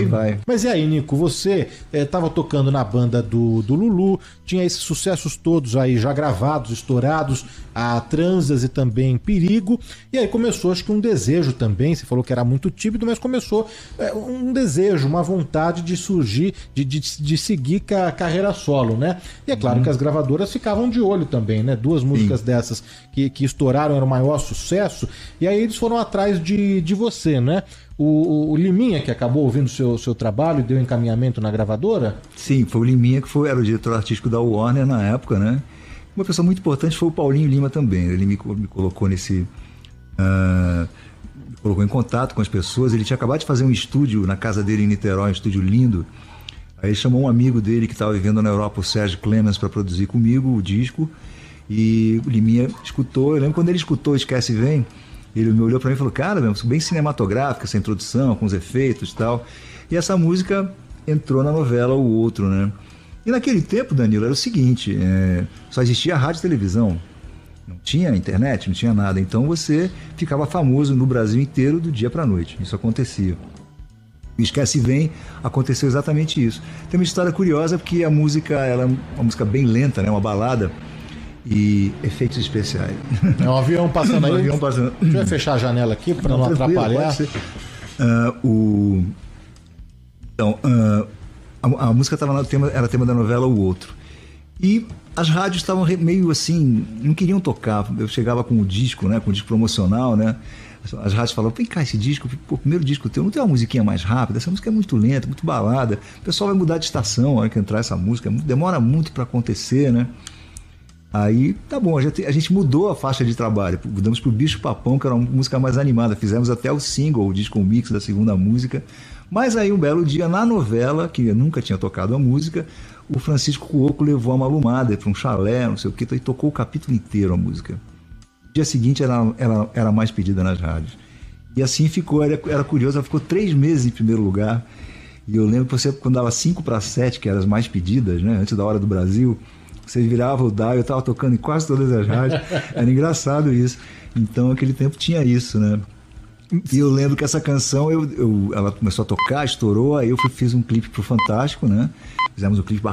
aí vai. Mas e aí, Nico, você estava tocando na banda do Lulu, tinha esses sucessos todos aí já gravados, estourados, a Transas e também Perigo, e aí começou, acho que um desejo também, você falou que era muito tímido, mas começou um desejo, uma vontade de surgir, de seguir com a carreira solo, né? E é claro que as gravadoras ficavam de olho também, né? Duas músicas dessas que estouraram, era o maior sucesso, e aí eles foram atrás de você, né? O Liminha, que acabou ouvindo o seu trabalho e deu encaminhamento na gravadora? Sim, foi o Liminha que era o diretor artístico da Warner na época, né? Uma pessoa muito importante foi o Paulinho Lima também. Ele me colocou me colocou em contato com as pessoas. Ele tinha acabado de fazer um estúdio na casa dele em Niterói, um estúdio lindo. Aí ele chamou um amigo dele que estava vivendo na Europa, o Sérgio Clemens, para produzir comigo o disco. E o Liminha escutou. Eu lembro quando ele escutou Esquece Vem, ele me olhou para mim e falou: cara, bem cinematográfica essa introdução, com os efeitos e tal. E essa música entrou na novela O Outro, né? E naquele tempo, Danilo, era o seguinte, só existia rádio e televisão, não tinha internet, não tinha nada, então você ficava famoso no Brasil inteiro do dia para a noite, isso acontecia. E Esquece Vem, aconteceu exatamente isso. Tem uma história curiosa, porque a música ela é uma música bem lenta, né, uma balada, e efeitos especiais. É um avião passando aí? Um avião passando. Deixa eu fechar a janela aqui para não atrapalhar. A música era tema da novela O Outro. E as rádios estavam meio assim, não queriam tocar. Eu chegava com o disco, né, com o disco promocional, né? As rádios falavam: vem cá, esse disco, pô, primeiro disco teu, não tem uma musiquinha mais rápida? Essa música é muito lenta, muito balada. O pessoal vai mudar de estação na hora que entrar essa música, demora muito para acontecer, né? Aí, tá bom, a gente mudou a faixa de trabalho, mudamos pro Bicho Papão, que era uma música mais animada, fizemos até o single, o disco mix da segunda música. Mas aí um belo dia, na novela, que eu nunca tinha tocado a música, o Francisco Cuoco levou a Malumada para um chalé, não sei o que, e tocou o capítulo inteiro a música. No dia seguinte era mais pedida nas rádios. E assim ficou, era curioso, ela ficou 3 meses em primeiro lugar. E eu lembro que você, quando dava 5:07, que eram as mais pedidas, né, antes da Hora do Brasil, você virava o dial, eu estava tocando em quase todas as rádios. Era engraçado isso. Então, naquele tempo tinha isso, né? E eu lembro que essa canção, ela começou a tocar, estourou, aí eu fiz um clipe pro Fantástico, né? Fizemos um clipe